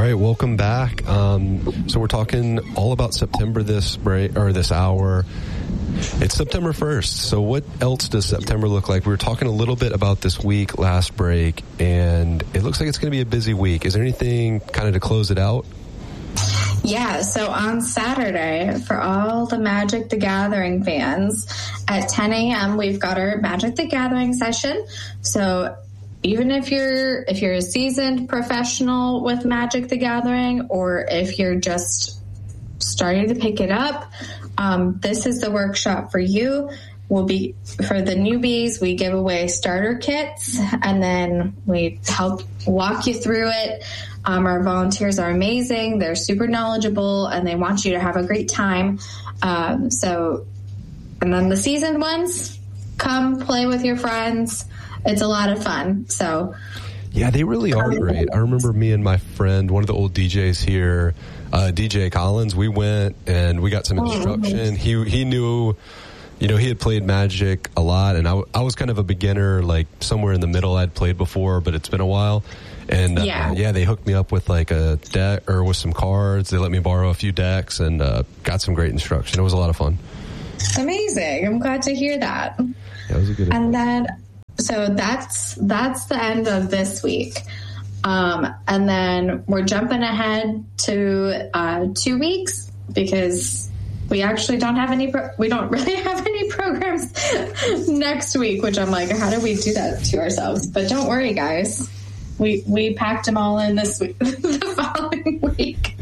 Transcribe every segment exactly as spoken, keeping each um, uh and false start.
right, welcome back. Um, so we're talking all about September this break or this hour. It's September first. So what else does September look like? We were talking a little bit about this week last break, and it looks like it's going to be a busy week. Is there anything kind of to close it out? Yeah, so on Saturday, for all the Magic the Gathering fans, at ten a.m., we've got our Magic the Gathering session. So even if you're if you're a seasoned professional with Magic the Gathering, or if you're just starting to pick it up, um, this is the workshop for you. We'll be, for the newbies, we give away starter kits, and then we help walk you through it. Um, our volunteers are amazing. They're super knowledgeable, and they want you to have a great time. Um, so, and then the seasoned ones, come play with your friends. It's a lot of fun. So, yeah, they really are great. I remember me and my friend, one of the old D Js here, uh, D J Collins, we went and we got some instruction. He, he knew, you know, he had played Magic a lot, and I, I was kind of a beginner, like somewhere in the middle. I'd played before, but it's been a while. And uh, yeah. yeah, they hooked me up with like a deck or with some cards. They let me borrow a few decks and uh, got some great instruction. It was a lot of fun. Amazing. I'm glad to hear that. Yeah, it was a good And then, so that's, that's the end of this week. Um, and then we're jumping ahead to uh, two weeks because we actually don't have any, pro- we don't really have any programs next week, which I'm like, how do we do that to ourselves? But don't worry, guys. We we packed them all in this week, the following week.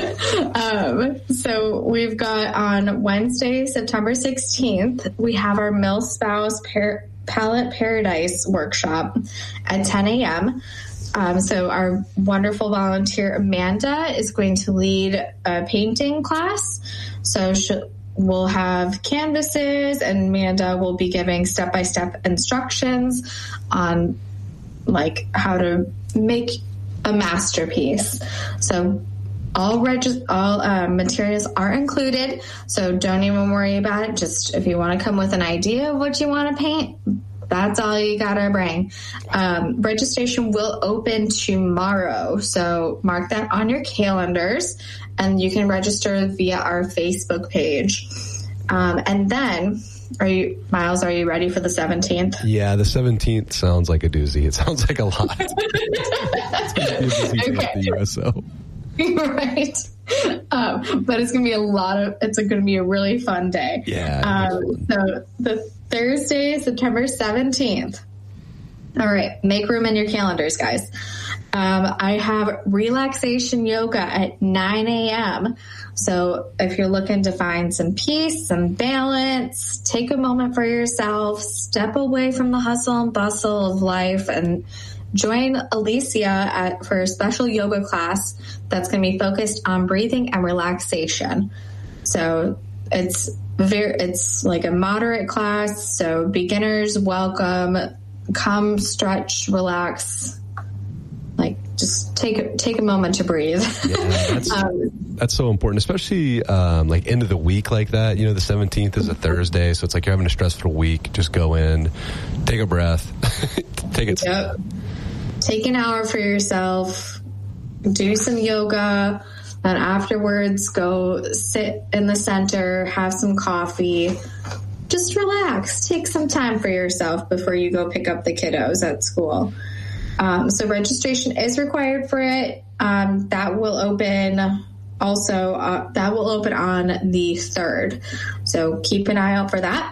Um, so we've got on Wednesday, September sixteenth, we have our Mill Spouse Par- Palette Paradise workshop at ten a.m. Um, so our wonderful volunteer Amanda is going to lead a painting class. So she'll We'll have canvases, and Amanda will be giving step-by-step instructions on like how to make a masterpiece. So all reg- all uh, materials are included, so don't even worry about it. Just if you want to come with an idea of what you want to paint, that's all you gotta bring. Um, registration will open tomorrow, so mark that on your calendars, and you can register via our Facebook page. Um, and then, are you, Miles, are you ready for the seventeenth? Yeah, the seventeenth sounds like a doozy. It sounds like a lot. It's going to be a busy day at the U S O. Right. Um, but it's going to be a lot of, it's going to be a really fun day. Yeah. Um, so the Thursday, September seventeenth. All right. Make room in your calendars, guys. Um, I have relaxation yoga at nine a.m. So if you're looking to find some peace, some balance, take a moment for yourself, step away from the hustle and bustle of life, and join Alicia at, for a special yoga class that's going to be focused on breathing and relaxation. So it's very, it's like a moderate class. So beginners welcome. Come, stretch, relax. Like, just take a, take a moment to breathe. Yeah, that's, um, that's so important, especially um, like end of the week like that. You know, the seventeenth is a Thursday, so it's like you're having a stressful week. Just go in, take a breath, take it. Yep. Take an hour for yourself, do some yoga, and afterwards go sit in the center, have some coffee. Just relax. Take some time for yourself before you go pick up the kiddos at school. Um, so registration is required for it. Um, that will open also, uh, that will open on the third. So keep an eye out for that.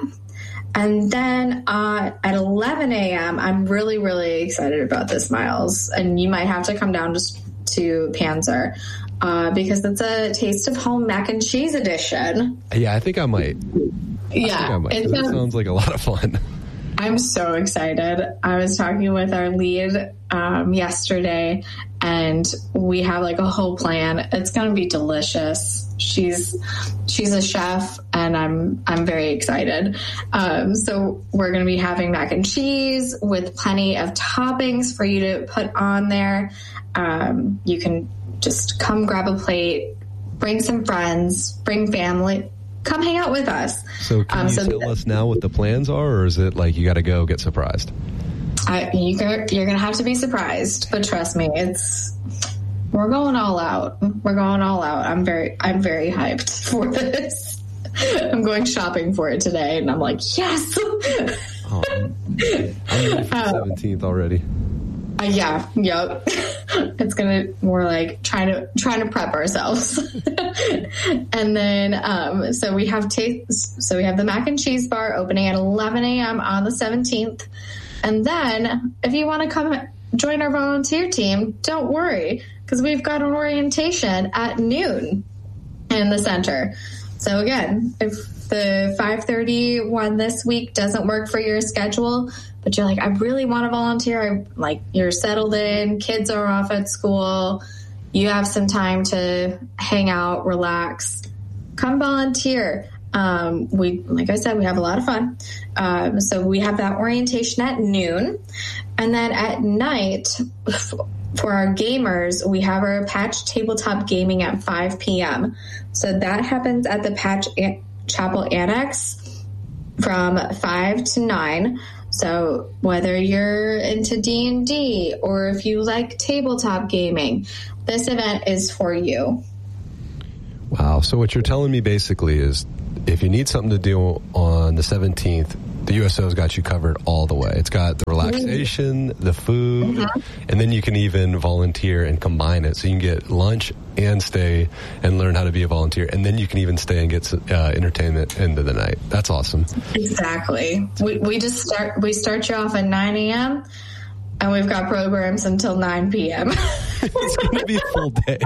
And then uh, at eleven a.m., I'm really, really excited about this, Miles. And you might have to come down to, to Panzer uh, because it's a Taste of Home mac and cheese edition. Yeah, I think I might. Yeah. I think I might. It sounds, sounds like a lot of fun. I'm so excited. I was talking with our lead um, yesterday, and we have like a whole plan. It's going to be delicious. She's she's a chef, and I'm I'm very excited. Um, so we're going to be having mac and cheese with plenty of toppings for you to put on there. Um, you can just come grab a plate, bring some friends, bring family. Come hang out with us. So can um, you so tell th- us now what the plans are, or is it like you got to go get surprised? I, you go, you're going to have to be surprised, but trust me, it's we're going all out. We're going all out. I'm very, I'm very hyped for this. I'm going shopping for it today, and I'm like, yes. Oh, I'm ready for the seventeenth already. Uh, yeah, yep. It's gonna we're like trying to trying to prep ourselves, and then um, so we have taste. So we have the mac and cheese bar opening at eleven a.m. on the seventeenth, and then if you want to come join our volunteer team, don't worry, because we've got an orientation at noon in the center. So again, if the five thirty one this week doesn't work for your schedule, but you're like, I really want to volunteer, I, like you're settled in, kids are off at school, you have some time to hang out, relax, come volunteer. Um, we, like I said, we have a lot of fun. Um, so we have that orientation at noon. And then at night, for our gamers, we have our Patch Tabletop Gaming at five p.m. So that happens at the Patch An- Chapel Annex from five to nine. So whether you're into D and D or if you like tabletop gaming, this event is for you. Wow. So what you're telling me basically is if you need something to do on the seventeenth, the U S O's got you covered all the way. It's got the relaxation, the food, mm-hmm. and then you can even volunteer and combine it. So you can get lunch and stay and learn how to be a volunteer. And then you can even stay and get uh, entertainment into the night. That's awesome. Exactly. We we just start, we start you off at nine a.m. and we've got programs until nine p.m. It's going to be a full day.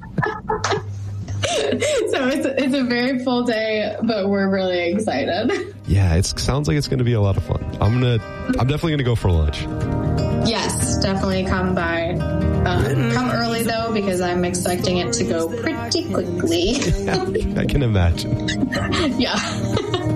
So it's it's a very full day, but we're really excited. Yeah, it sounds like it's going to be a lot of fun. I'm gonna, I'm definitely going to go for lunch. Yes, definitely come by. Um, come early though, because I'm expecting it to go pretty quickly. Yeah, I can imagine. Yeah.